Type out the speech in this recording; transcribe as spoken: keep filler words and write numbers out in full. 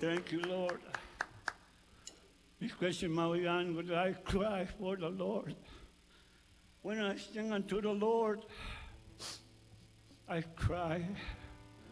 Thank you, Lord. This question, Mavian, would I cry for the Lord? When I sing unto the Lord, I cry.